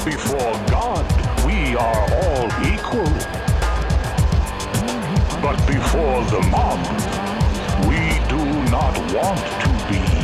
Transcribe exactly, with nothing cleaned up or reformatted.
Before God, we are all equal. But before the mob,